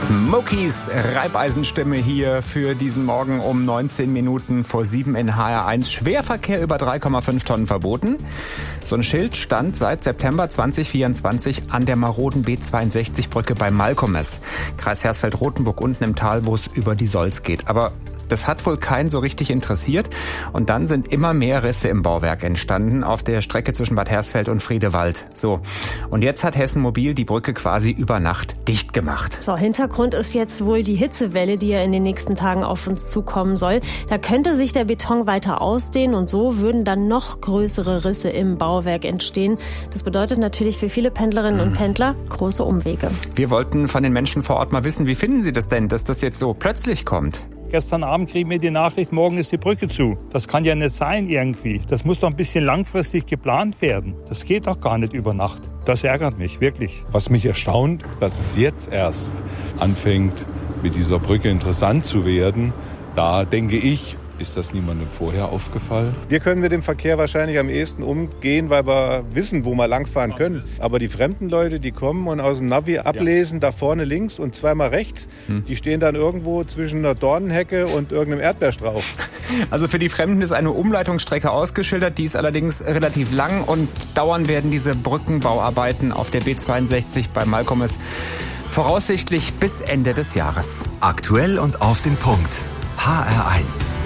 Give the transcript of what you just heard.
Smokies Reibeisenstimme hier für diesen Morgen um 19 Minuten vor 7 in HR1. Schwerverkehr über 3,5 Tonnen verboten. So ein Schild stand seit September 2024 an der maroden B62-Brücke bei Malkomes. Kreis Hersfeld-Rotenburg unten im Tal, wo es über die Solz geht. Aber das hat wohl keinen so richtig interessiert. Und dann sind immer mehr Risse im Bauwerk entstanden auf der Strecke zwischen Bad Hersfeld und Friedewald. So. Und jetzt hat Hessen Mobil die Brücke quasi über Nacht dicht gemacht. So, Hintergrund ist jetzt wohl die Hitzewelle, die ja in den nächsten Tagen auf uns zukommen soll. Da könnte sich der Beton weiter ausdehnen und so würden dann noch größere Risse im Bauwerk entstehen. Das bedeutet natürlich für viele Pendlerinnen und Pendler große Umwege. Wir wollten von den Menschen vor Ort mal wissen, wie finden Sie das denn, dass das jetzt so plötzlich kommt? Gestern Abend kriegen wir die Nachricht, morgen ist die Brücke zu. Das kann ja nicht sein irgendwie. Das muss doch ein bisschen langfristig geplant werden. Das geht doch gar nicht über Nacht. Das ärgert mich, wirklich. Was mich erstaunt, dass es jetzt erst anfängt, mit dieser Brücke interessant zu werden. Da denke ich, ist das niemandem vorher aufgefallen? Wir können mit dem Verkehr wahrscheinlich am ehesten umgehen, weil wir wissen, wo wir langfahren können. Aber die fremden Leute, die kommen und aus dem Navi ablesen, da vorne links und zweimal rechts, die stehen dann irgendwo zwischen einer Dornenhecke und irgendeinem Erdbeerstrauch. Also für die Fremden ist eine Umleitungsstrecke ausgeschildert, die ist allerdings relativ lang und dauern werden diese Brückenbauarbeiten auf der B62 bei Malkomes voraussichtlich bis Ende des Jahres. Aktuell und auf den Punkt. HR1.